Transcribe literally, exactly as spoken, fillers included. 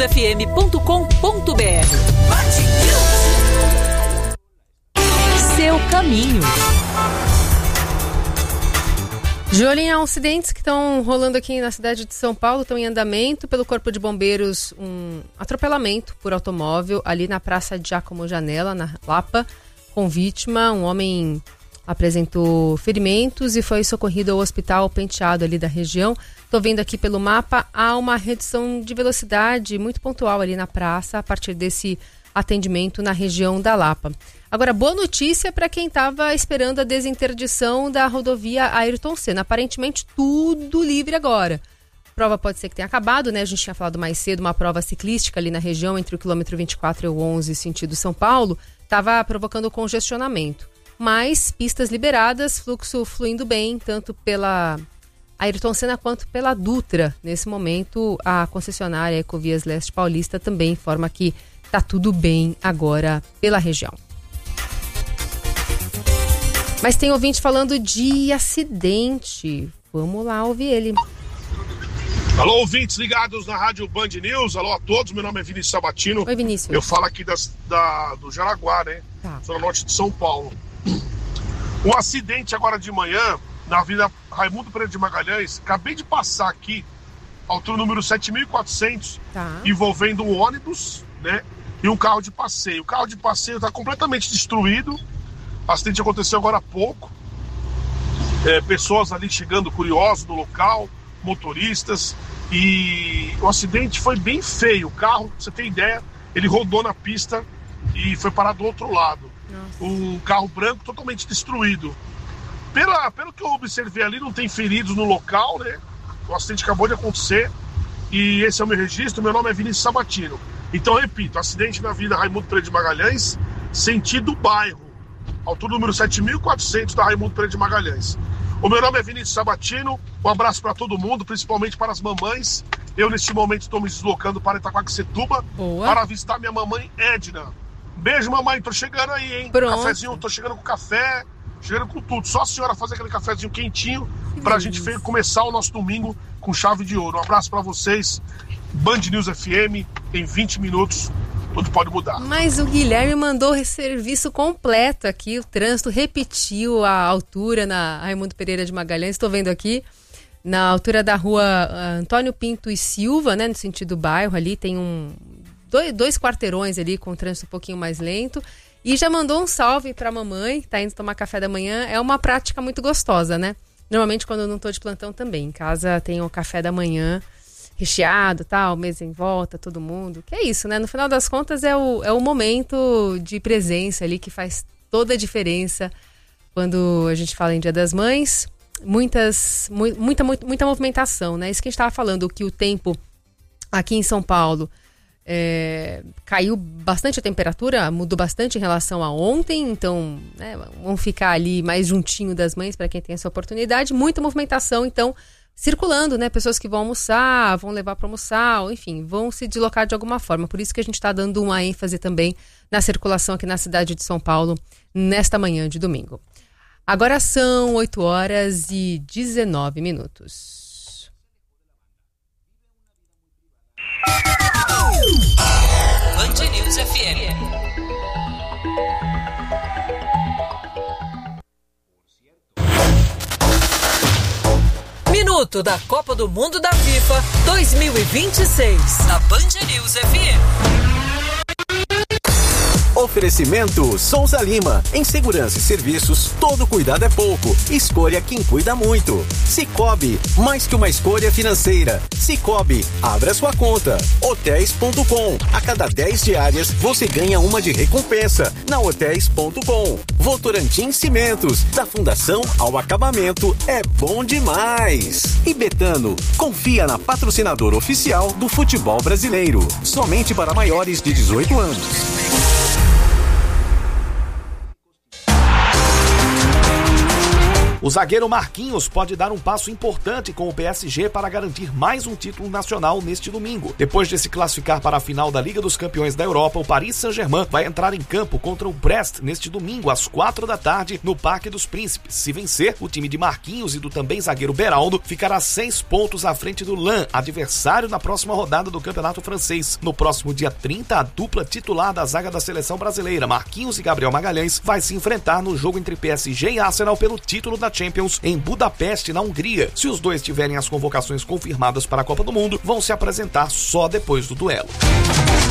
f m ponto com ponto b r. Seu caminho. De olho em acidentes que estão rolando aqui na cidade de São Paulo, estão em andamento. Pelo Corpo de Bombeiros, um atropelamento por automóvel ali na Praça Giacomo Janella, na Lapa, com vítima. Um homem apresentou ferimentos e foi socorrido ao Hospital Penteado ali da região. Estou vendo aqui pelo mapa, há uma redução de velocidade muito pontual ali na praça a partir desse atendimento na região da Lapa. Agora, boa notícia para quem estava esperando a desinterdição da rodovia Ayrton Senna. Aparentemente, tudo livre agora. A prova pode ser que tenha acabado, né? A gente tinha falado mais cedo, uma prova ciclística ali na região, entre o quilômetro vinte e quatro e o onze, sentido São Paulo, estava provocando congestionamento. Mas pistas liberadas, fluxo fluindo bem, tanto pela Ayrton Senna quanto pela Dutra. Nesse momento, a concessionária Ecovias Leste Paulista também informa que está tudo bem agora pela região. Mas tem ouvinte falando de acidente. Vamos lá ouvir ele. Alô, ouvintes ligados na Rádio Band News. Alô a todos, meu nome é Vinícius Sabatino. Oi, Vinícius. Eu falo aqui das, da, do Jaraguá, né? Tá. Zona Norte de São Paulo. Um acidente agora de manhã, na Avenida Raimundo Pereira de Magalhães. Acabei de passar aqui, altura número sete mil e quatrocentos, Tá. envolvendo um ônibus, né? E um carro de passeio. O carro de passeio está completamente destruído. O acidente aconteceu agora há pouco. É, pessoas ali chegando curiosos no local, motoristas. E o acidente foi bem feio. O carro, pra você ter ideia, ele rodou na pista e foi parar do outro lado. Nossa. Um carro branco totalmente destruído. Pela, pelo que eu observei ali, não tem feridos no local, né? O acidente acabou de acontecer. E esse é o meu registro. Meu nome é Vinícius Sabatino. Então, repito, acidente na Avenida Raimundo Pereira de Magalhães, sentido bairro. Altura número sete mil e quatrocentos da Raimundo Pereira de Magalhães. O meu nome é Vinícius Sabatino. Um abraço para todo mundo, principalmente para as mamães. Eu, neste momento, estou me deslocando para Itaquaquecetuba para visitar minha mamãe Edna. Beijo, mamãe. Tô chegando aí, hein? Pronto. Cafezinho, tô chegando com café, chegando com tudo. Só a senhora fazer aquele cafezinho quentinho para a gente começar o nosso domingo com chave de ouro. Um abraço para vocês. Band News F M, em vinte minutos. Tudo pode mudar. Mas o Guilherme mandou serviço completo aqui. O trânsito repetiu a altura na Raimundo Pereira de Magalhães. Estou vendo aqui, na altura da rua Antônio Pinto e Silva, né, no sentido bairro ali, tem um, dois, dois quarteirões ali com o trânsito um pouquinho mais lento. E já mandou um salve para a mamãe, tá indo tomar café da manhã. É uma prática muito gostosa, né? Normalmente quando eu não estou de plantão também. Em casa tem o café da manhã recheado, tal, mesa em volta, todo mundo. Que é isso, né? No final das contas é o, é o momento de presença ali que faz toda a diferença quando a gente fala em Dia das Mães. Muitas, mu- muita, muita, muita movimentação, né? Isso que a gente estava falando, que o tempo aqui em São Paulo é, caiu bastante a temperatura, mudou bastante em relação a ontem, então, né, vamos ficar ali mais juntinho das mães para quem tem essa oportunidade. Muita movimentação, então, circulando, né? Pessoas que vão almoçar, vão levar para almoçar, ou, enfim, vão se deslocar de alguma forma. Por isso que a gente está dando uma ênfase também na circulação aqui na cidade de São Paulo nesta manhã de domingo. Agora são oito horas e dezenove minutos. Band News F M. Minuto da Copa do Mundo da FIFA dois mil e vinte e seis, na Band News F M. Oferecimento Souza Lima. Em segurança e serviços, todo cuidado é pouco. Escolha quem cuida muito. Sicoob, mais que uma escolha financeira. Sicoob, abra sua conta. Hotéis ponto com. A cada dez diárias, você ganha uma de recompensa. Na Hotéis ponto com. Votorantim Cimentos. Da fundação ao acabamento, é bom demais. E Betano, confia na patrocinadora oficial do futebol brasileiro. Somente para maiores de dezoito anos. O zagueiro Marquinhos pode dar um passo importante com o P S G para garantir mais um título nacional neste domingo. Depois de se classificar para a final da Liga dos Campeões da Europa, o Paris Saint-Germain vai entrar em campo contra o Brest neste domingo às quatro da tarde no Parque dos Príncipes. Se vencer, o time de Marquinhos e do também zagueiro Beraldo ficará seis pontos à frente do Lens, adversário na próxima rodada do Campeonato Francês. No próximo dia trinta, a dupla titular da zaga da seleção brasileira, Marquinhos e Gabriel Magalhães, vai se enfrentar no jogo entre P S G e Arsenal pelo título da Champions em Budapeste, na Hungria. Se os dois tiverem as convocações confirmadas para a Copa do Mundo, vão se apresentar só depois do duelo.